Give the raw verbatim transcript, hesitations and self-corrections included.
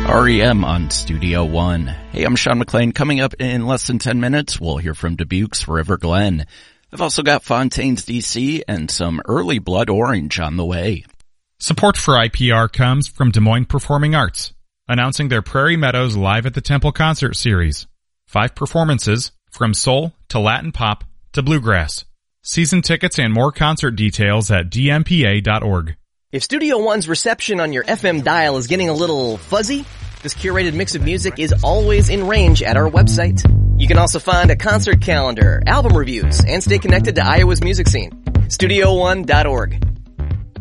R E M on Studio One. Hey, I'm Sean McLean. Coming up in less than ten minutes, we'll hear from Dubuque's River Glen. I've also got Fontaine's D C and some early Blood Orange on the way. Support for I P R comes from Des Moines Performing Arts, announcing their Prairie Meadows Live at the Temple concert series. Five performances, from soul to Latin pop to bluegrass. Season tickets and more concert details at d m p a dot org. If Studio One's reception on your F M dial is getting a little fuzzy, this curated mix of music is always in range at our website. You can also find a concert calendar, album reviews, and stay connected to Iowa's music scene. studio one dot org.